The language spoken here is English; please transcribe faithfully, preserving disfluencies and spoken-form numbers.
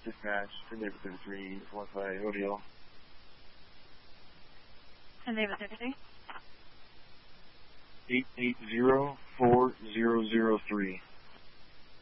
dispatch for David thirty-three, followed by O D L. And David thirty-three? eight eight zero four zero zero three.